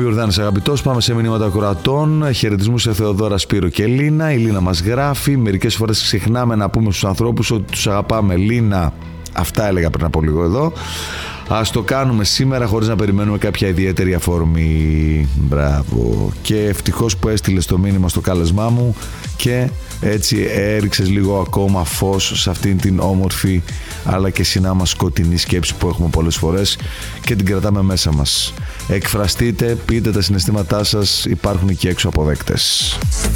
Ιορδάνης αγαπητός. Πάμε σε μηνύματα ακροατών. Χαιρετισμούς σε Θεοδώρα, Σπύρο και Λίνα. Η Λίνα μας γράφει: μερικές φορές ξεχνάμε να πούμε στους ανθρώπους ότι τους αγαπάμε. Λίνα, αυτά έλεγα πριν από λίγο εδώ. Ας το κάνουμε σήμερα χωρίς να περιμένουμε κάποια ιδιαίτερη αφορμή. Μπράβο. Και ευτυχώς που έστειλες το μήνυμα στο κάλεσμά μου και έτσι έριξες λίγο ακόμα φως σε αυτήν την όμορφη αλλά και συνάμα σκοτεινή σκέψη που έχουμε πολλές φορές και την κρατάμε μέσα μας. Εκφραστείτε, πείτε τα συναισθήματά σας, υπάρχουν και έξω αποδέκτες.